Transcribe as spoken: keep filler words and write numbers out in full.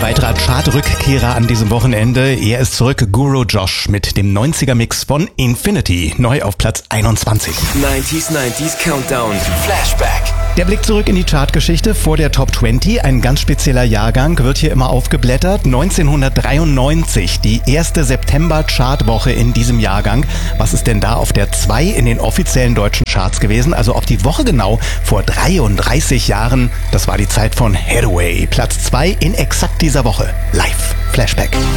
weiterer Chart-Rückkehrer an diesem Wochenende. Er ist zurück, Guru Josh mit dem neunziger-Mix von Infinity, neu auf Platz einundzwanzig. neunziger neunziger Countdown Flashback. Der Blick zurück in die Chartgeschichte vor der Top zwanzig, ein ganz spezieller Jahrgang, wird hier immer aufgeblättert. neunzehnhundertdreiundneunzig, die erste September-Chartwoche in diesem Jahrgang. Was ist denn da auf der zwei in den offiziellen deutschen Charts gewesen? Also auf die Woche genau vor dreiunddreißig Jahren. Das war die Zeit von Hathaway. Platz zwei in exakt dieser Woche. Live Flashback.